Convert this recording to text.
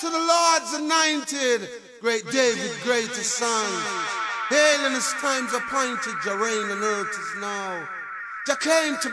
to the Lord's anointed, great David, greatest son. Hail in his times appointed, Jah reign on earth is now. Jah came to